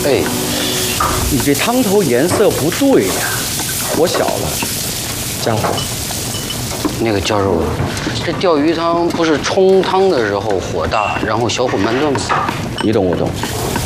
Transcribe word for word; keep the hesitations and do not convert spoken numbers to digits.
哎， 你这汤头颜色不对呀、啊，火小了，降火。 那个教授，这钓鱼汤不是冲汤的时候火大，然后小火慢炖吗？ 你懂我懂。